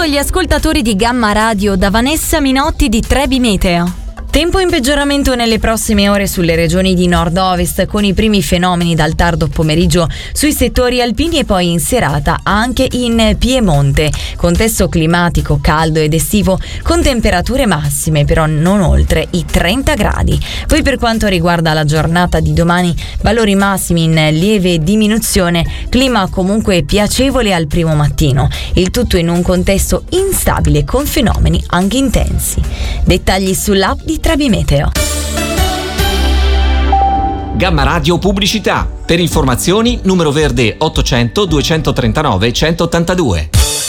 saluto agli ascoltatori di Gamma Radio da Vanessa Minotti di Trebi Meteo. Tempo in peggioramento nelle prossime ore sulle regioni di nord-ovest, con i primi fenomeni dal tardo pomeriggio sui settori alpini e poi in serata anche in Piemonte. Contesto climatico caldo ed estivo con temperature massime però non oltre i 30 gradi. Poi per quanto riguarda la giornata di domani, valori massimi in lieve diminuzione, clima comunque piacevole al primo mattino. Il tutto in un contesto instabile con fenomeni anche intensi. Dettagli sull'app di Trebi Meteo. Gamma Radio Pubblicità. Per informazioni numero verde 800 239 182.